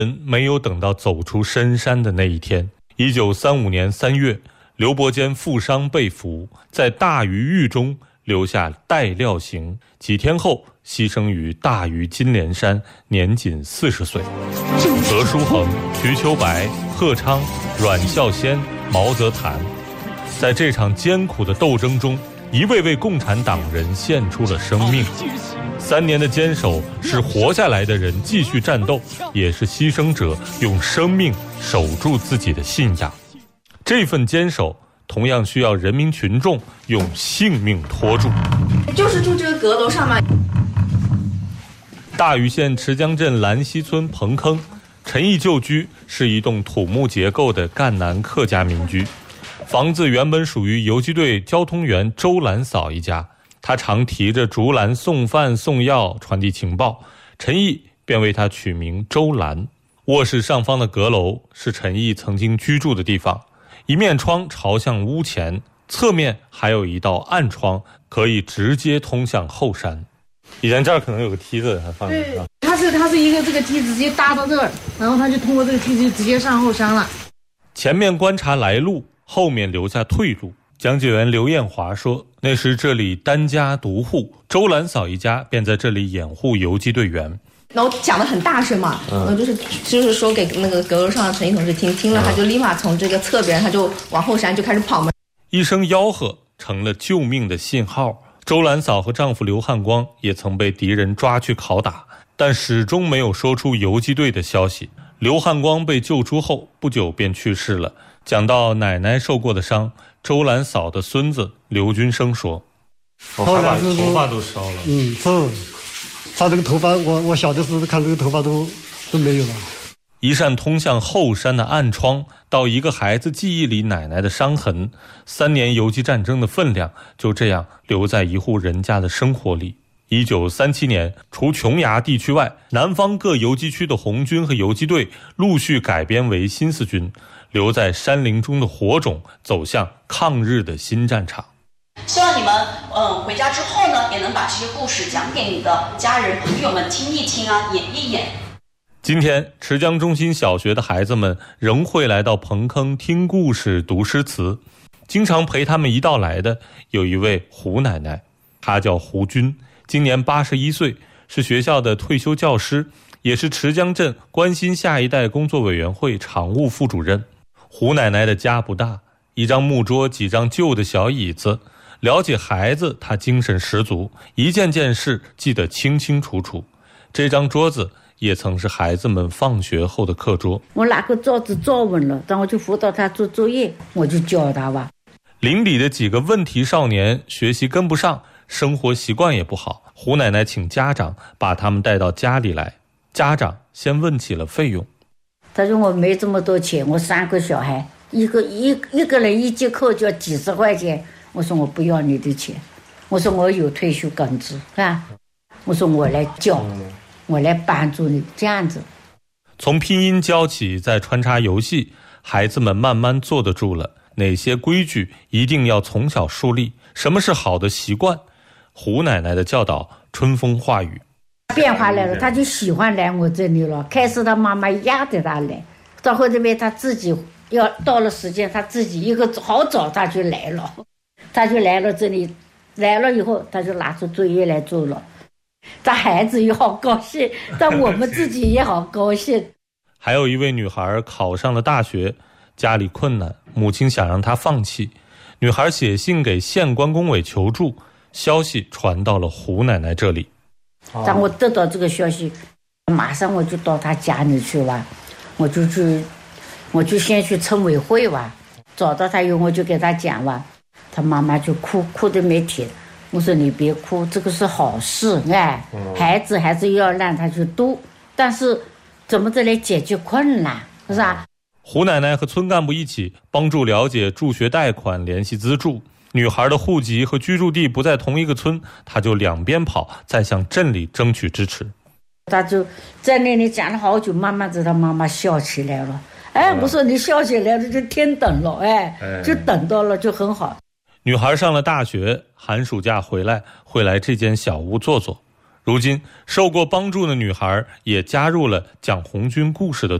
没有等到走出深山的那一天。1935年3月，刘伯坚负伤被俘，在大余狱中留下待料刑，几天后牺牲于大余金莲山，年仅40岁。何书衡、瞿秋白、贺昌、阮孝先、毛泽覃，在这场艰苦的斗争中，一位位共产党人献出了生命。3年的坚守，是活下来的人继续战斗，也是牺牲者用生命守住自己的信仰。这份坚守同样需要人民群众用性命托住。 就是住这个阁楼上嘛。 大余县池江镇兰溪村彭坑，陈毅旧居是一栋土木结构的赣南客家民居，房子原本属于游击队交通员周兰嫂一家，他常提着竹篮送饭送药传递情报，陈毅便为他取名周兰。卧室上方的阁楼是陈毅曾经居住的地方，一面窗朝向屋前，侧面还有一道暗窗，可以直接通向后山。以前这儿可能有个梯子还放着。 对，它是一个这个梯子直接搭到这儿，然后他就通过这个梯子就直接上后山了。 前面观察来路，后面留下退路。讲解员刘艳华说，那时这里单家独户，周兰嫂一家便在这里掩护游击队员。 然后讲得很大声嘛，就是说给那个阁楼上的陈毅同志听了，他就立马从这个侧边他就往后山就开始跑嘛。 一声吆喝成了救命的信号。周兰嫂和丈夫刘汉光也曾被敌人抓去拷打，但始终没有说出游击队的消息。刘汉光被救出后不久便去世了。讲到奶奶受过的伤，周兰嫂的孙子刘军生说：“ 后来是头发都烧了。 是，他这个头发，我小的时候看这个头发都没有了。” 一扇通向后山的暗窗，到一个孩子记忆里奶奶的伤痕，3年游击战争的分量就这样留在一户人家的生活里。1937年，除琼崖地区外，南方各游击区的红军和游击队陆续改编为新四军，留在山林中的火种走向抗日的新战场。 希望你们回家之后呢，也能把这些故事讲给你的家人朋友们听一听啊，演一演。 今天池江中心小学的孩子们仍会来到彭坑听故事读诗词，经常陪他们一道来的有一位胡奶奶，她叫胡军，今年81岁，是学校的退休教师，也是池江镇关心下一代工作委员会常务副主任。胡奶奶的家不大，一张木桌，几张旧的小椅子。了解孩子，她精神十足，一件件事记得清清楚楚。这张桌子也曾是孩子们放学后的课桌。 我拿个桌子坐稳了，然后就辅导他做作业，我就教他吧。 邻里的几个问题少年学习跟不上，生活习惯也不好，胡奶奶请家长把他们带到家里来。家长先问起了费用。 他说我没这么多钱，我3个小孩，一个人1节课就要几十块钱。我说我不要你的钱，我说我有退休工资啊，我说我来教，我来帮助你，这样子。 从拼音教起，再穿插游戏，孩子们慢慢坐得住了。哪些规矩一定要从小树立？什么是好的习惯？胡奶奶的教导春风化雨。 变化来了，他就喜欢来我这里了。开始他妈妈压着他来，到后面他自己要到了时间，他自己一个好早他就来了，他就来了这里，来了以后他就拿出作业来做了。他孩子也好高兴，但我们自己也好高兴。 还有一位女孩考上了大学，家里困难，母亲想让她放弃。女孩写信给县关工委求助，消息传到了胡奶奶这里。 当我得到这个消息，马上我就到她家里去吧，我就先去村委会吧，找到她以后我就给她讲吧，她妈妈就哭得没停。我说你别哭，这个是好事，哎，孩子还是要让他去读，但是怎么着来解决困难，是吧？ 胡奶奶和村干部一起帮助了解助学贷款，联系资助。女孩的户籍和居住地不在同一个村，她就两边跑，再向镇里争取支持。 她就在那里讲了好久，慢慢的她妈妈笑起来了。哎，我说你笑起来了就天等了，哎，就等到了，就很好。 女孩上了大学，寒暑假回来会来这间小屋坐坐， 如今，受过帮助的女孩也加入了讲红军故事的